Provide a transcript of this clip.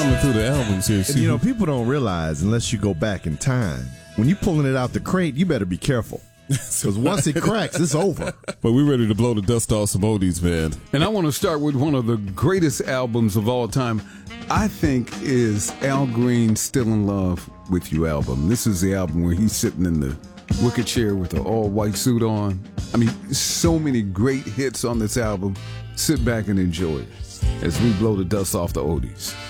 thumbing through the albums here. And, you know, people don't realize, unless you go back in time, when you're pulling it out the crate, you better be careful. Because once it cracks, it's over. But we're ready to blow the dust off some oldies, man. And I want to start with one of the greatest albums of all time, I think, is Al Green's Still in Love with You album. This is the album where he's sitting in the wicker chair with the all-white suit on. I mean, so many great hits on this album. Sit back and enjoy it as we blow the dust off the oldies.